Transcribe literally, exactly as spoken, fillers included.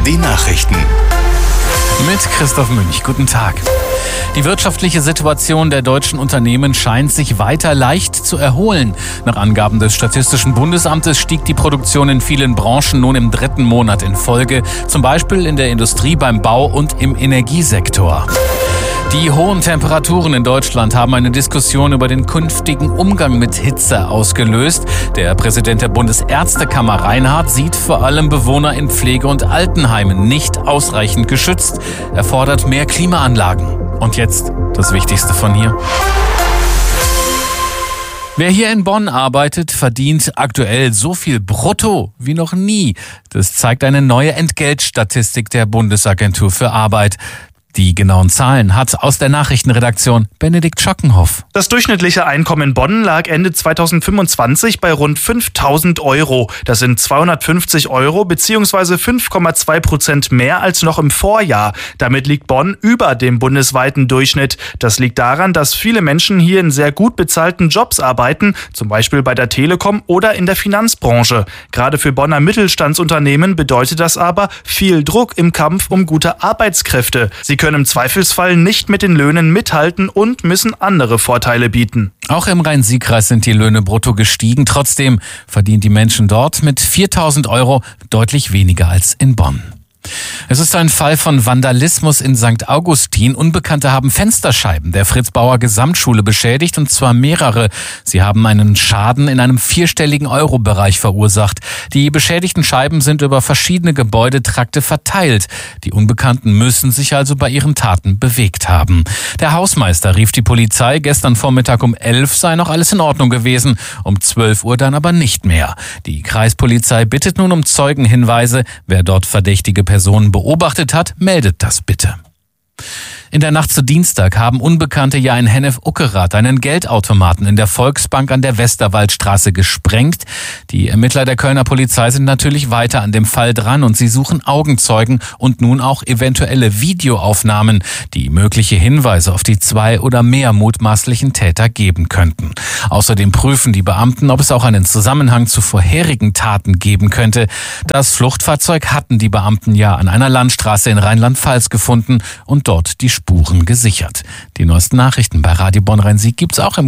D Nachrichten. Mit Christoph Münch. Guten Tag. Die wirtschaftliche Situation der deutschen Unternehmen scheint sich weiter leicht zu erholen. Nach Angaben des Statistischen Bundesamtes stieg die Produktion in vielen Branchen nun im dritten Monat in Folge, zum Beispiel in der Industrie, beim Bau und im Energiesektor. Die hohen Temperaturen in Deutschland haben eine Diskussion über den künftigen Umgang mit Hitze ausgelöst. Der Präsident der Bundesärztekammer Reinhardt sieht vor allem Bewohner in Pflege- und Altenheimen nicht ausreichend geschützt. Er fordert mehr Klimaanlagen. Und jetzt das Wichtigste von hier. Wer hier in Bonn arbeitet, verdient aktuell so viel brutto wie noch nie. Das zeigt eine neue Entgeltstatistik der Bundesagentur für Arbeit. Die genauen Zahlen hat aus der Nachrichtenredaktion Benedikt Schockenhoff. Das durchschnittliche Einkommen in Bonn lag Ende zweitausendfünfundzwanzig bei rund fünftausend Euro. Das sind zweihundertfünfzig Euro bzw. fünf Komma zwei Prozent mehr als noch im Vorjahr. Damit liegt Bonn über dem bundesweiten Durchschnitt. Das liegt daran, dass viele Menschen hier in sehr gut bezahlten Jobs arbeiten, zum Beispiel bei der Telekom oder in der Finanzbranche. Gerade für Bonner Mittelstandsunternehmen bedeutet das aber viel Druck im Kampf um gute Arbeitskräfte. Sie können im Zweifelsfall nicht mit den Löhnen mithalten und müssen andere Vorteile bieten. Auch im Rhein-Sieg-Kreis sind die Löhne brutto gestiegen. Trotzdem verdienen die Menschen dort mit viertausend Euro deutlich weniger als in Bonn. Es ist ein Fall von Vandalismus in Sankt Augustin. Unbekannte haben Fensterscheiben der Fritz-Bauer Gesamtschule beschädigt, und zwar mehrere. Sie haben einen Schaden in einem vierstelligen Euro-Bereich verursacht. Die beschädigten Scheiben sind über verschiedene Gebäudetrakte verteilt. Die Unbekannten müssen sich also bei ihren Taten bewegt haben. Der Hausmeister rief die Polizei. Gestern Vormittag um elf sei noch alles in Ordnung gewesen. Um zwölf Uhr dann aber nicht mehr. Die Kreispolizei bittet nun um Zeugenhinweise. Wer dort verdächtige Personen beobachtet hat, meldet das bitte. In der Nacht zu Dienstag haben Unbekannte ja in Hennef-Uckerath einen Geldautomaten in der Volksbank an der Westerwaldstraße gesprengt. Die Ermittler der Kölner Polizei sind natürlich weiter an dem Fall dran und sie suchen Augenzeugen und nun auch eventuelle Videoaufnahmen, die mögliche Hinweise auf die zwei oder mehr mutmaßlichen Täter geben könnten. Außerdem prüfen die Beamten, ob es auch einen Zusammenhang zu vorherigen Taten geben könnte. Das Fluchtfahrzeug hatten die Beamten ja an einer Landstraße in Rheinland-Pfalz gefunden und dort die Spuren gesichert. Die neuesten Nachrichten bei Radio Bonn Rhein-Sieg gibt's auch im